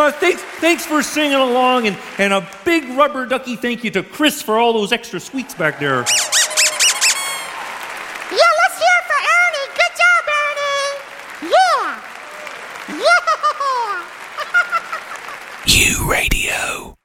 thanks for singing along, and a big rubber ducky thank you to Chris for all those extra squeaks back there. Yeah, let's hear it for Ernie. Good job, Ernie. Yeah. Yeah. U Radio.